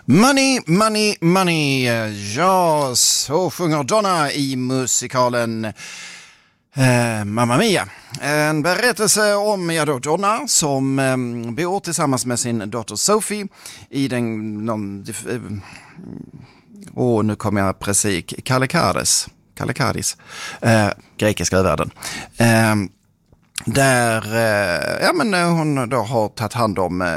Money, money, money. Ja, så sjunger Donna i musikalen Mamma Mia. En berättelse om Donna som bor tillsammans med sin dotter Sophie i den nu kommer jag precis Kalikaris grekiska världen. Där hon då har tagit hand om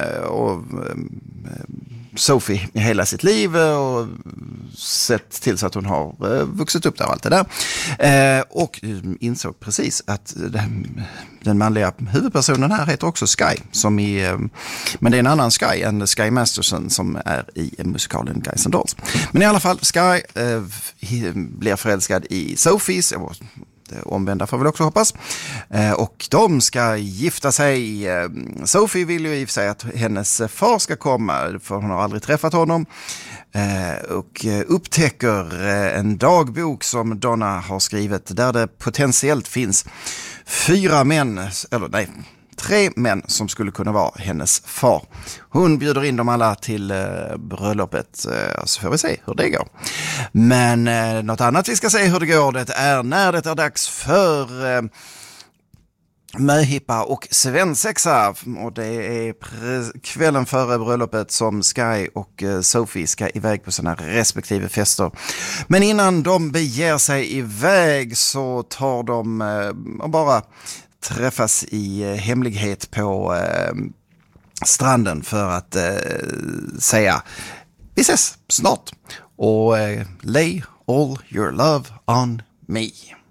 Sophie i hela sitt liv och sett till så att hon har vuxit upp där och allt det där. Och insåg precis att den manliga huvudpersonen här heter också Sky, men det är en annan Sky än Sky Masterson som är i musikalen Guys and Dolls. Men i alla fall, Sky blir förälskad i Sophies, omvända får vi också hoppas. Och de ska gifta sig. Sophie vill ju i och för sig att hennes far ska komma, för hon har aldrig träffat honom. Och upptäcker en dagbok som Donna har skrivit där det potentiellt finns 3 män som skulle kunna vara hennes far. Hon bjuder in dem alla till bröllopet, så får vi se hur det går. Men något annat vi ska se hur det går, det är när det är dags för möhippa och svensexa. Och det är kvällen före bröllopet som Sky och Sophie ska iväg på sina respektive fester. Men innan de beger sig iväg så tar de och bara träffas i hemlighet på stranden för att säga vi ses snart och lay all your love on me.